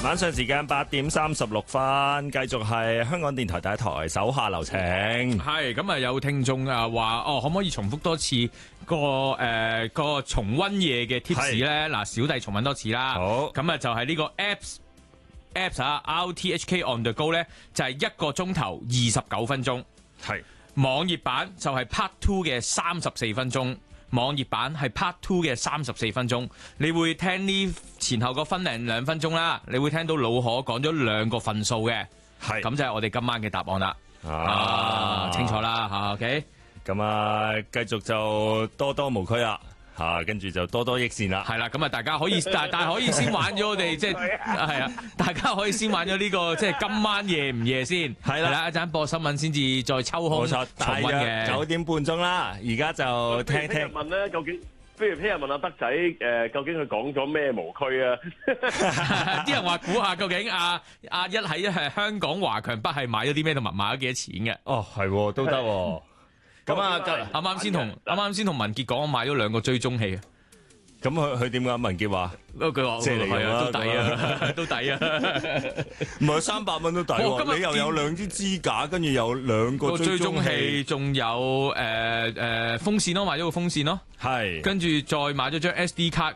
晚上時間8:36，繼續係香港電台第一台手下留情。 係咁啊！有聽眾啊話可唔可以重複多次個重溫夜嘅 tips 咧？嗱，小弟重溫多次啦。 好， 咁啊就係呢個 apps 啊 ，RTHK On The Go 咧就係1個鐘頭29分鐘。 係網頁版就係 Part 2嘅34分鐘。網頁版係 Part 2嘅34分鐘，你會聽呢前後個分零2分鐘啦，你會聽到老可講咗2個份數嘅， 係咁就係我哋今晚嘅答案啦。清楚啦吓 ，OK。 咁啊，繼續就多多無拘啦。跟住就多多益善啦。 係啦，咁啊，大家可以，但係可以先玩咗我哋，即係係啊，大家可以先玩咗呢個，即係今晚夜唔夜先。係啦，一陣播新聞先至再抽空重溫嘅。 9點半鐘啦，而家就聽聽。 聽日問咧，究竟不如聽日問阿德仔究竟佢講咗咩無區啊？ 啲人話估下究竟阿一喺香港華強北係買咗啲咩同埋買咗幾多錢嘅？ 哦，係都得。咁啊， 啱啱先同文傑講，我買咗2個追蹤器。 咁佢點解？文傑話， 佢話借嚟用啦， 都抵啊，都抵啊。 唔係300蚊都抵喎。你又有2支支架，跟住有2個追蹤器， 仲有風扇咯，買咗個風扇咯。 係。 跟住再買咗張 SD 卡，